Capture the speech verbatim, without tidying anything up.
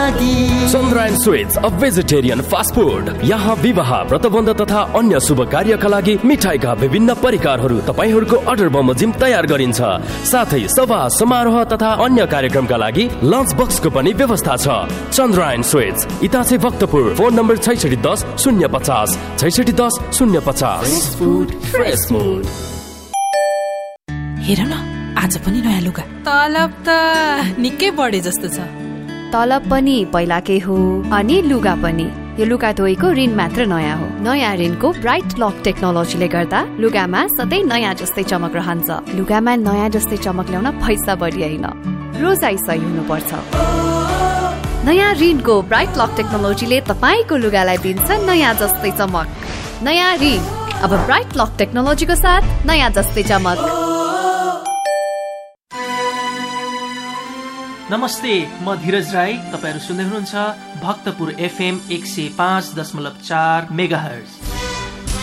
लागि Chandrayaan sweets a vegetarian fast food. यहाँ विवाह, व्रतबन्ध तथा अन्य शुभ कार्यका लागि मिठाईका विभिन्न परिकारहरू तपाईहरूको अर्डर बमोजिम तयार गरिन्छ। साथै सभा समारोह तथा अन्य कार्यक्रमका लागि लन्च बक्सको पनि व्यवस्था छ। Chandrayaan sweets, इटासे Bhaktapur. Phone number छैसठी दस शून्य पचास छैसठी दस शून्य पचास। Fresh food. हेर न, आज पनि नयाँ लुगा। तलब त निकै बढे जस्तो छ। तलब पनि पहिलाकै हो अनि लुगा पनि। यो लुगा धोएको ऋण मात्र नयाँ हो। नयाँ ऋणको ब्राइट लक टेक्नोलोजीले गर्दा लुगामा सधैँ नयाँ जस्तै चमक रहन्छ। लुगामा नयाँ जस्तै चमक ल्याउन पैसा बढी होइन, रोजाइ सही हुनुपर्छ। नयाँ ऋणको ब्राइट लक टेक्नोलोजीले तपाईको लुगालाई दिन्छ नयाँ जस्तै चमक। नयाँ ऋण अब ब्राइट लक टेक्नोलोजीको साथ नयाँ जस्तै चमक। नमस्ते, म धीरज राई। तपाईहरु सुन्दै हुनुहुन्छ भक्तपुर एफएम एक सय पाँच दशमलव चार मेगाहर्ज।